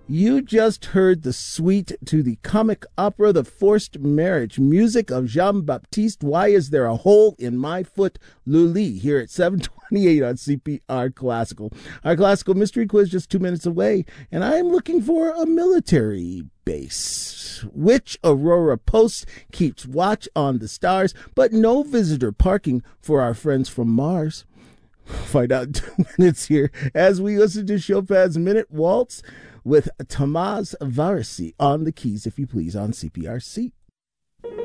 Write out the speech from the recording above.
You just heard the suite to the comic opera The Forced Marriage, music of Jean-Baptiste Why Is There a Hole in My Foot, Lully, here at 728 on CPR Classical. Our classical mystery quiz just 2 minutes away, and I'm looking for a military base. Which Aurora post keeps watch on the stars, but no visitor parking for our friends from Mars? Find out in 2 minutes here as we listen to Chopin's Minute Waltz with Tamás Városy on the keys, if you please, on CPRC.